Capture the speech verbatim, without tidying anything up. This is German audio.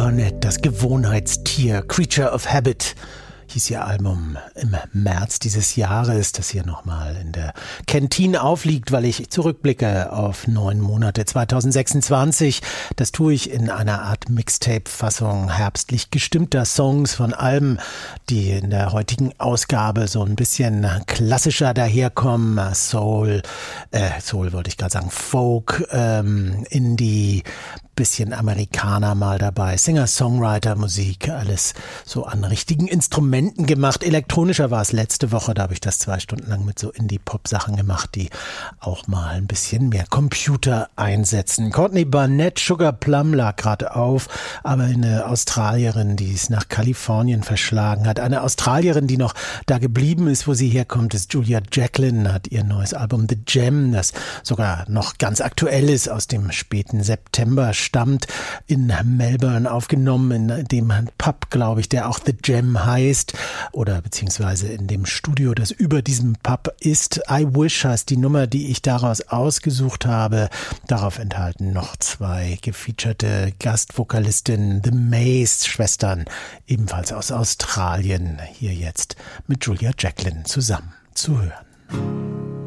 Barnett, das Gewohnheitstier, Creature of Habit, hieß ihr Album im März dieses Jahres, das hier nochmal in der Kantine aufliegt, weil ich zurückblicke auf neun Monate zwanzig sechsundzwanzig. Das tue ich in einer Art Mixtape-Fassung herbstlich gestimmter Songs von Alben, die in der heutigen Ausgabe so ein bisschen klassischer daherkommen. Soul, äh, Soul wollte ich gerade sagen, Folk, ähm, Indie, bisschen Amerikaner mal dabei, Singer-Songwriter-Musik, alles so an richtigen Instrumenten gemacht. Elektronischer war es letzte Woche, da habe ich das zwei Stunden lang mit so Indie-Pop-Sachen gemacht, die auch mal ein bisschen mehr Computer einsetzen. Courtney Barnett, Sugar Plum lag gerade auf, aber eine Australierin, die es nach Kalifornien verschlagen hat. Eine Australierin, die noch da geblieben ist, wo sie herkommt, ist Julia Jacklin, hat ihr neues Album The Gem, das sogar noch ganz aktuell ist, aus dem späten September stammt, in Melbourne aufgenommen, in dem Pub, glaube ich, der auch The Gem heißt, oder beziehungsweise in dem Studio, das über diesem Pub ist. I Wish heißt die Nummer, die ich daraus ausgesucht habe. Darauf enthalten noch zwei gefeaturete Gastvokalistinnen, The Mays-Schwestern, ebenfalls aus Australien, hier jetzt mit Julia Jacklin zusammen zu hören.